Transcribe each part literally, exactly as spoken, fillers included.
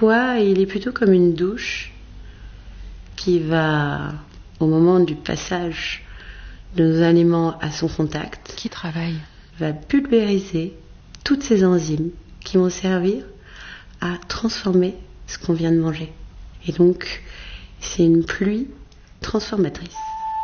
Parfois, il est plutôt comme une douche qui va, au moment du passage de nos aliments à son contact, qui travaille, va pulvériser toutes ces enzymes qui vont servir à transformer ce qu'on vient de manger. Et donc, c'est une pluie transformatrice.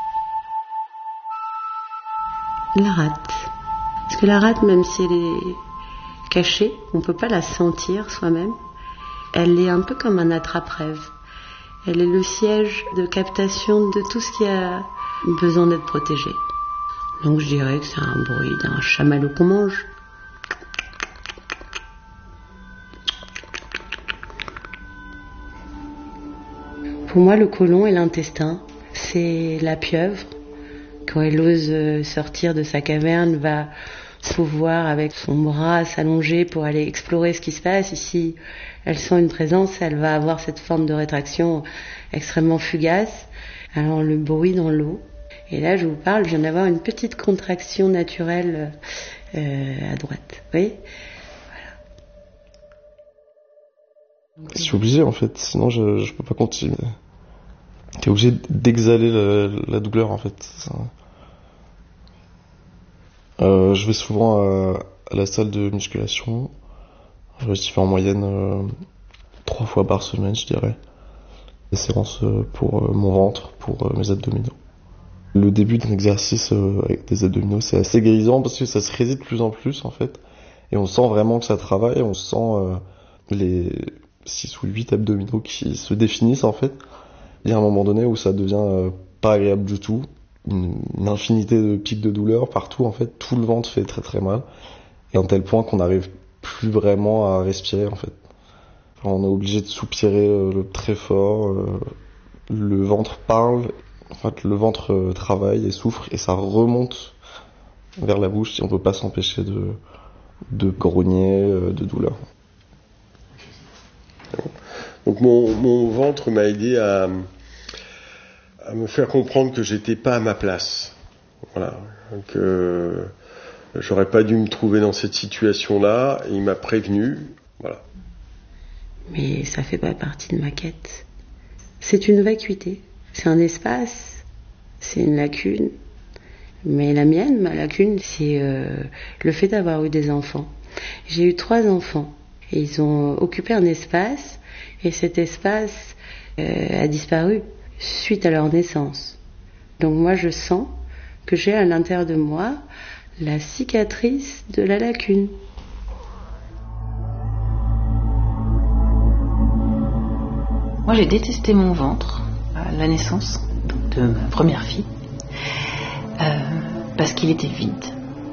La rate. Parce que la rate, même si elle est cachée, on ne peut pas la sentir soi-même. Elle est un peu comme un attrape-rêve. Elle est le siège de captation de tout ce qui a besoin d'être protégé. Donc je dirais que c'est un bruit d'un chamallow qu'on mange. Pour moi, le côlon et l'intestin, c'est la pieuvre. Quand elle ose sortir de sa caverne, va pouvoir avec son bras s'allonger pour aller explorer ce qui se passe. Et si elle sent une présence, elle va avoir cette forme de rétraction extrêmement fugace. Alors le bruit dans l'eau. Et là, je vous parle, je viens d'avoir une petite contraction naturelle euh, à droite. Vous voyez ? Voilà. Je suis obligé en fait, sinon je, je peux pas continuer. T'es obligé d'exhaler la, la douleur en fait. Ça. Euh, je vais souvent à, à la salle de musculation. Je fais en moyenne euh, trois fois par semaine, je dirais. Des séances pour euh, mon ventre, pour euh, mes abdominaux. Le début d'un exercice euh, avec des abdominaux, c'est assez grisant parce que ça se réside de plus en plus en fait. Et on sent vraiment que ça travaille, on sent euh, les six ou huit abdominaux qui se définissent en fait. Il y a un moment donné où ça devient euh, pas agréable du tout. Une, une infinité de pics de douleur partout en fait. Tout le ventre fait très très mal. Et à un tel point qu'on n'arrive plus vraiment à respirer en fait. Alors, on est obligé de soupirer euh, très fort. Euh, le ventre parle. En fait, le ventre euh, travaille et souffre et ça remonte vers la bouche si on peut pas s'empêcher de, de grogner euh, de douleur. Donc mon, mon ventre m'a aidé à, à me faire comprendre que j'étais pas à ma place. Voilà. Que j'aurais pas dû me trouver dans cette situation-là. Et il m'a prévenu. Voilà. Mais ça fait pas partie de ma quête. C'est une vacuité. C'est un espace. C'est une lacune. Mais la mienne, ma lacune, c'est euh, le fait d'avoir eu des enfants. J'ai eu trois enfants. Et ils ont occupé un espace. Et cet espace euh, a disparu suite à leur naissance. Donc moi, je sens que j'ai à l'intérieur de moi la cicatrice de la lacune. Moi, j'ai détesté mon ventre à la naissance de ma première fille euh, parce qu'il était vide.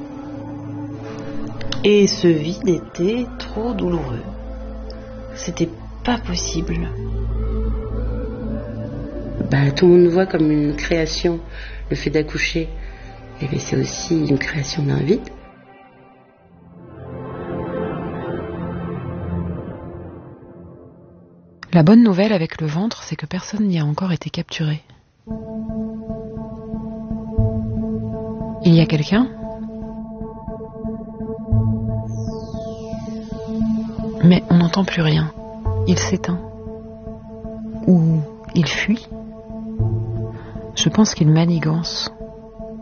Et ce vide était trop douloureux. C'était pas possible. Bah, tout le monde voit comme une création le fait d'accoucher. Et bien, c'est aussi une création d'un vide. La bonne nouvelle avec le ventre, c'est que personne n'y a encore été capturé. Il y a quelqu'un ? Mais on n'entend plus rien. Il s'éteint. Ou il fuit. Je pense qu'il manigance.